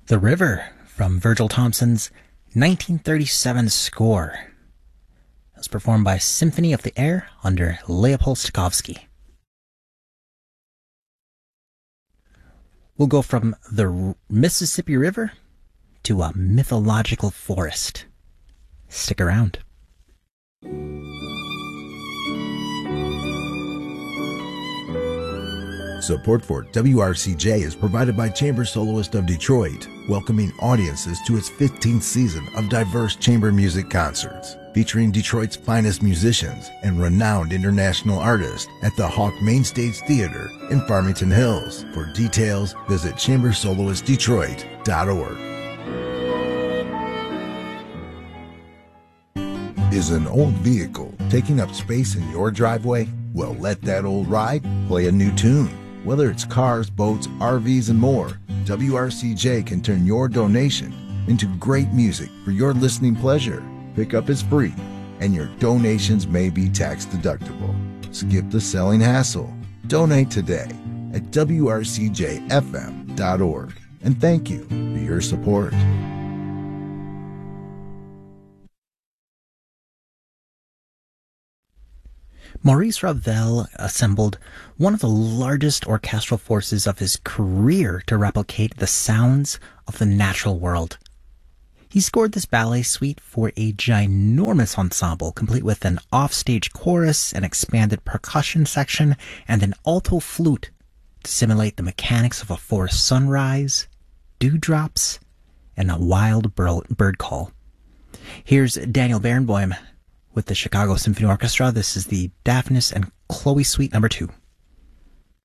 The River from Virgil Thomson's 1937 score. It was performed by Symphony of the Air under Leopold Stokowski. We'll go from the Mississippi River to a mythological forest. Stick around. Support for WRCJ is provided by Chamber Soloist of Detroit, welcoming audiences to its 15th season of diverse chamber music concerts, featuring Detroit's finest musicians and renowned international artists at the Hawk Mainstage Theater in Farmington Hills. For details, visit chambersoloistdetroit.org. Is an old vehicle taking up space in your driveway? Well, let that old ride play a new tune. Whether it's cars, boats, RVs, and more, WRCJ can turn your donation into great music for your listening pleasure. Pickup is free, and your donations may be tax deductible. Skip the selling hassle. Donate today at WRCJFM.org. And thank you for your support. Maurice Ravel assembled one of the largest orchestral forces of his career to replicate the sounds of the natural world. He scored this ballet suite for a ginormous ensemble, complete with an offstage chorus, an expanded percussion section, and an alto flute to simulate the mechanics of a forest sunrise, dewdrops, and a wild bird call. Here's Daniel Barenboim with the Chicago Symphony Orchestra. This is the Daphnis and Chloe Suite No. 2.